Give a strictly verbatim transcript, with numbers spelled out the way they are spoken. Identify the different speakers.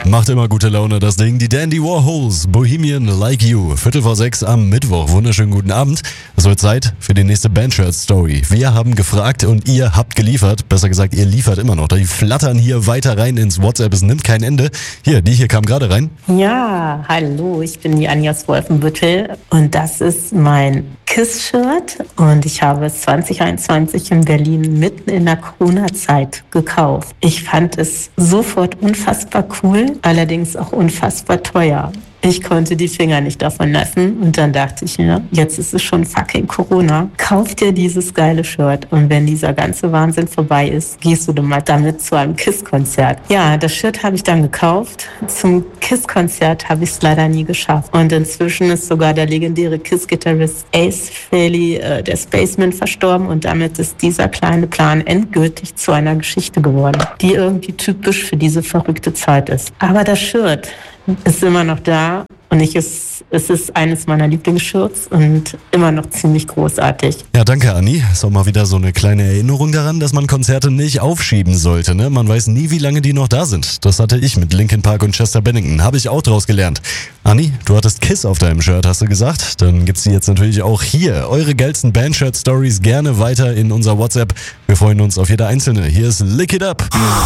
Speaker 1: Macht immer gute Laune, das Ding. Die Dandy Warhols, Bohemian Like You. Viertel vor sechs am Mittwoch. Wunderschönen guten Abend. Es wird Zeit für die nächste Bandshirt-Story. Wir haben gefragt und ihr habt geliefert. Besser gesagt, ihr liefert immer noch. Die flattern hier weiter rein ins WhatsApp. Es nimmt kein Ende. Hier, die hier kam gerade rein.
Speaker 2: Ja, hallo, ich bin die Anja aus Wolfenbüttel und das ist mein KISS-Shirt und ich habe es zwanzig einundzwanzig in Berlin mitten in der Corona-Zeit gekauft. Ich fand es sofort unfassbar cool, allerdings auch unfassbar teuer. Ich konnte die Finger nicht davon lassen und dann dachte ich mir, jetzt ist es schon fucking Corona. Kauf dir dieses geile Shirt und wenn dieser ganze Wahnsinn vorbei ist, gehst du dann mal damit zu einem KISS-Konzert. Ja, das Shirt habe ich dann gekauft. Zum KISS-Konzert habe ich es leider nie geschafft. Und inzwischen ist sogar der legendäre KISS-Gitarrist Ace Frehley, äh, der Spaceman, verstorben und damit ist dieser kleine Plan endgültig zu einer Geschichte geworden, die irgendwie typisch für diese verrückte Zeit ist. Aber das Shirt ist immer noch da und ich ist, es ist eines meiner Lieblingsshirts und immer noch ziemlich großartig.
Speaker 1: Ja, danke, Anni. Ist auch mal wieder so eine kleine Erinnerung daran, dass man Konzerte nicht aufschieben sollte. Ne? Man weiß nie, wie lange die noch da sind. Das hatte ich mit Linkin Park und Chester Bennington. Habe ich auch draus gelernt. Anni, du hattest KISS auf deinem Shirt, hast du gesagt? Dann gibt's die jetzt natürlich auch hier. Eure geilsten Bandshirt-Stories gerne weiter in unser WhatsApp. Wir freuen uns auf jede einzelne. Hier ist Lick It Up.